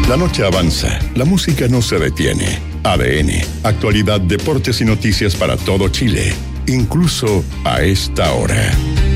La noche avanza, la música no se detiene. ADN, actualidad, deportes y noticias para todo Chile, incluso a esta hora.